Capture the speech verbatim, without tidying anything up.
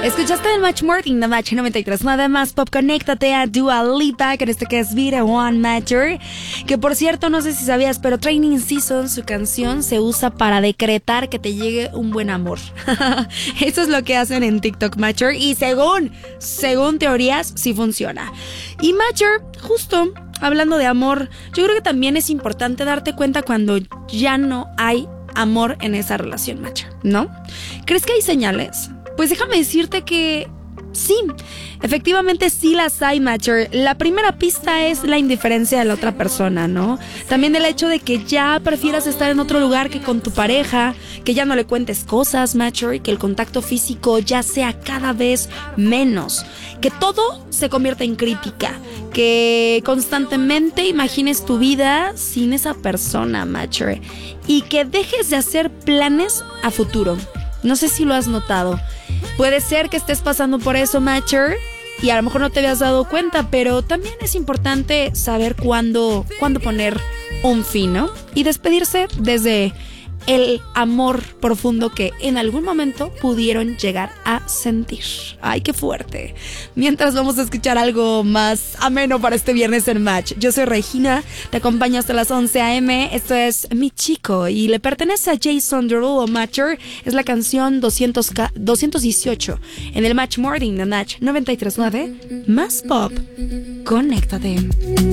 Escuchaste el Match Morning de Match noventa y tres punto nueve más pop. Conéctate a Dua Lipa con este que es Be The One Matcher. Que por cierto, no sé si sabías, pero Training Season, su canción, se usa para decretar que te llegue un buen amor. Eso es lo que hacen en TikTok Matcher. Y según, según teorías, sí funciona. Y Matcher, justo hablando de amor, yo creo que también es importante darte cuenta cuando ya no hay amor en esa relación, Matcher, ¿no? ¿Crees que hay señales? Pues déjame decirte que sí, efectivamente sí las hay, Matcher. La primera pista es la indiferencia de la otra persona, ¿no? También el hecho de que ya prefieras estar en otro lugar que con tu pareja, que ya no le cuentes cosas, Matcher, y que el contacto físico ya sea cada vez menos, que todo se convierta en crítica, que constantemente imagines tu vida sin esa persona, Matcher, y que dejes de hacer planes a futuro. No sé si lo has notado. Puede ser que estés pasando por eso, Matcher, y a lo mejor no te habías dado cuenta, pero también es importante saber cuándo, cuándo poner un fin, ¿no? Y despedirse desde el amor profundo que en algún momento pudieron llegar a sentir. ¡Ay, qué fuerte! Mientras vamos a escuchar algo más ameno para este viernes en Match. Yo soy Regina, te acompaño hasta las once a eme. Esto es Mi Chico y le pertenece a Jason Derulo. Matcher es la canción doscientos dieciocho en el Match Morning de Match noventa y tres punto nueve más pop. Conéctate.